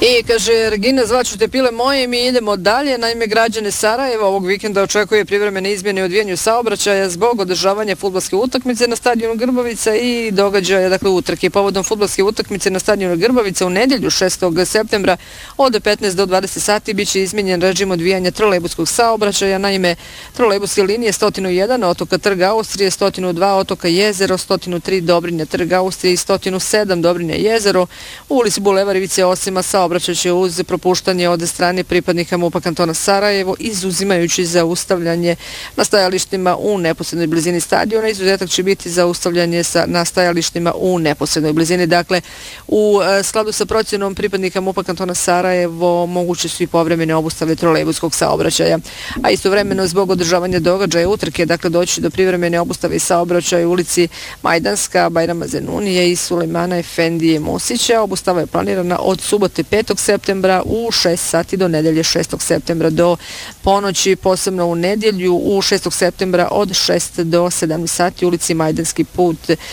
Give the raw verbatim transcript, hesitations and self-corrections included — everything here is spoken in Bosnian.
I kaže, Regina, zvaću te pile moje i mi idemo dalje. Naime, građane Sarajeva ovog vikenda očekuje privremene izmjene u odvijanju saobraćaja zbog održavanja fudbalske utakmice na stadionu Grbavica i događaja, dakle, utrke. Povodom fudbalske utakmice na stadionu Grbavica u nedjelju šestog septembra od petnaest do dvadeset sati biće izmijenjen režim odvijanja trolejbuskog saobraćaja. Naime, trolejbuske linije sto jedan otoka Trg Austrije, sto dva otoka Jezero, sto tri Dobrinja Trg Austrije i sto sedam Dobrinja Jezero u ulici Bulevar Ivice Osima saobraćaj će uz propuštanje od strane pripadnika MUP-a kantona Sarajevo, izuzimajući zaustavljanje na stajalištima u neposrednoj blizini stadiona. Izuzetak će biti zaustavljanje sa, na stajalištima u neposrednoj blizini. Dakle, u e, skladu sa procjenom pripadnika MUP-a kantona Sarajevo moguće su i povremene obustave trolejbuskog saobraćaja. A istovremeno zbog održavanja događaja utrke, dakle, doći do privremene obustave saobraćaja u ulici Majdanska, Bajrama Zenunije i Sulejmana Efendije Musića. Obustava je planirana od subote petog septembra u šest sati do nedelje šestog septembra do ponoći, posebno u nedjelju u šestog septembra od šest do sedamnaest sati ulici Majdanski put